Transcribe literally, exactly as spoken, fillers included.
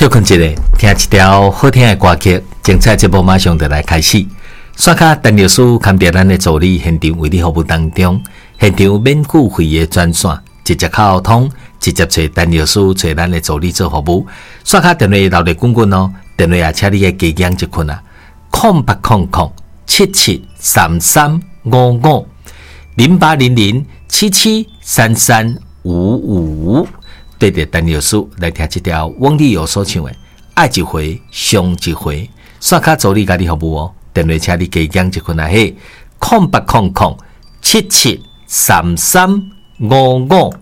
休困一下，听一条好听的歌曲，精彩节目马上就来开始。刷卡陈律师看着咱的助理现场为你服务当中，现场免付费的专线，直接沟通，直接找陈律师找咱的助理做服务。刷卡电话留咧滚滚哦，电话也请你嘅加减一困啊，空八空空七七三三五五零八零零七七三三五五。对着陈律师来听这条网里有所唱的，爱一回伤一回，刷卡助理家己服务哦。电话请你加减一困啊嘿，空八空空七七三三五五